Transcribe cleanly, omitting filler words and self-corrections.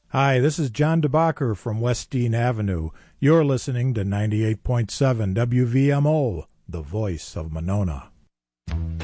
Hi, this is John DeBacher from West Dean Avenue. You're listening to 98.7 WVMO, the voice of Monona.